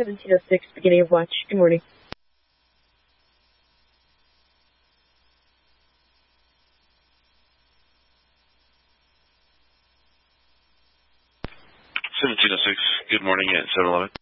1706, beginning of watch. Good morning. Good morning at 7-Eleven.